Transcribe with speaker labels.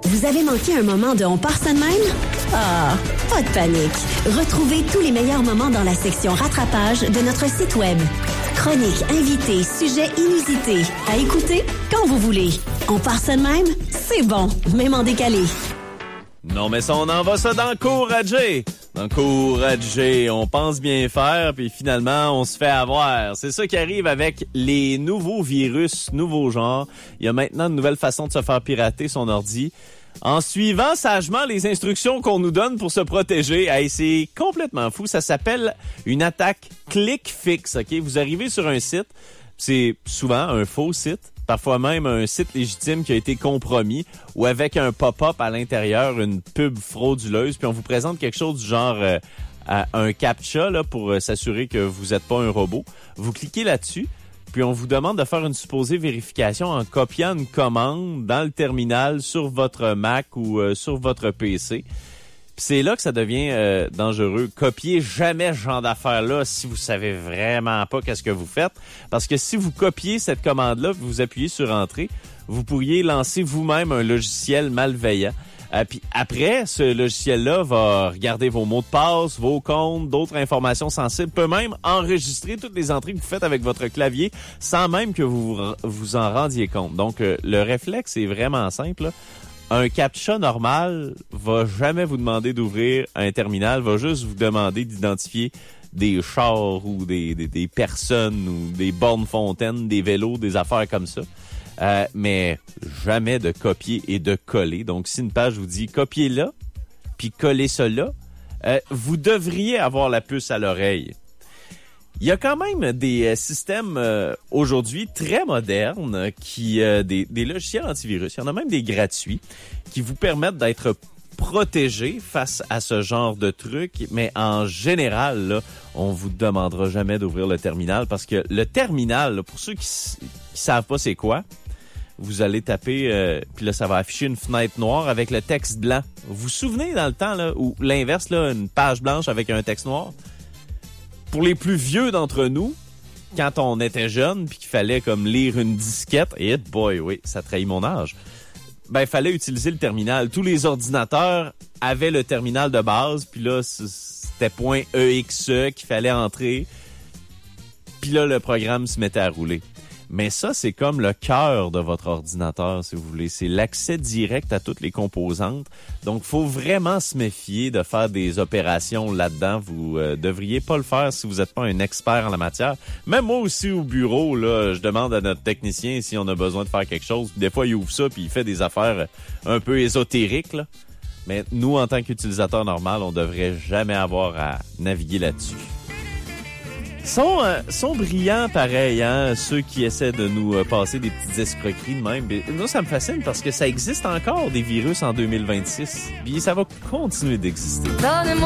Speaker 1: Vous avez manqué un moment de On part ça de même? Ah, pas de panique. Retrouvez tous les meilleurs moments dans la section rattrapage de notre site web. Chroniques, invités, sujets inusités. À écouter quand vous voulez. On part ça de même? C'est bon, même en décalé.
Speaker 2: Non, mais ça, on envoie ça dans le cours à Jay. Dans le cours à Jay, on pense bien faire, puis finalement, on se fait avoir. C'est ça qui arrive avec les nouveaux virus, nouveaux genres. Il y a maintenant de nouvelles façons de se faire pirater son ordi. En suivant sagement les instructions qu'on nous donne pour se protéger. Hey, c'est complètement fou. Ça s'appelle une attaque click fix. Ok, vous arrivez sur un site, c'est souvent un faux site, parfois même un site légitime qui a été compromis ou avec un pop-up à l'intérieur, une pub frauduleuse, puis on vous présente quelque chose du genre un captcha là, pour s'assurer que vous n'êtes pas un robot. Vous cliquez là-dessus. Puis on vous demande de faire une supposée vérification en copiant une commande dans le terminal sur votre Mac ou sur votre PC. Puis c'est là que ça devient dangereux. Copiez jamais ce genre d'affaires-là si vous savez vraiment pas qu'est-ce que vous faites. Parce que si vous copiez cette commande-là, vous appuyez sur Entrée, vous pourriez lancer vous-même un logiciel malveillant. Puis après, ce logiciel-là va regarder vos mots de passe, vos comptes, d'autres informations sensibles, peut même enregistrer toutes les entrées que vous faites avec votre clavier sans même que vous vous en rendiez compte. Donc, le réflexe est vraiment simple, là. Un captcha normal va jamais vous demander d'ouvrir un terminal, va juste vous demander d'identifier des chars ou des personnes ou des bornes fontaines, des vélos, des affaires comme ça. Mais jamais de copier et de coller. Donc, si une page vous dit « copiez là », puis « collez ça là », vous devriez avoir la puce à l'oreille. Il y a quand même des systèmes aujourd'hui très modernes, des logiciels antivirus, il y en a même des gratuits, qui vous permettent d'être protégé face à ce genre de truc, mais en général, là, on vous demandera jamais d'ouvrir le terminal parce que le terminal, là, pour ceux qui savent pas c'est quoi, vous allez taper, puis là, ça va afficher une fenêtre noire avec le texte blanc. Vous vous souvenez dans le temps, là, ou l'inverse, là, une page blanche avec un texte noir? Pour les plus vieux d'entre nous, quand on était jeune, puis qu'il fallait comme lire une disquette, et boy, oui, ça trahit mon âge, ben, il fallait utiliser le terminal. Tous les ordinateurs avaient le terminal de base, puis là, c'était .exe qu'il fallait entrer, puis là, le programme se mettait à rouler. Mais ça, c'est comme le cœur de votre ordinateur, si vous voulez. C'est l'accès direct à toutes les composantes. Donc, faut vraiment se méfier de faire des opérations là-dedans. Vous devriez pas le faire si vous n'êtes pas un expert en la matière. Même moi aussi, au bureau, là, je demande à notre technicien si on a besoin de faire quelque chose. Puis des fois, il ouvre ça puis il fait des affaires un peu ésotériques, là. Mais nous, en tant qu'utilisateurs normal, on devrait jamais avoir à naviguer là-dessus. Sont brillants pareil, hein, ceux qui essaient de nous passer des petites escroqueries de même. Mais moi, ça me fascine parce que ça existe encore des virus en 2026. Puis ça va continuer d'exister. Donnez-moi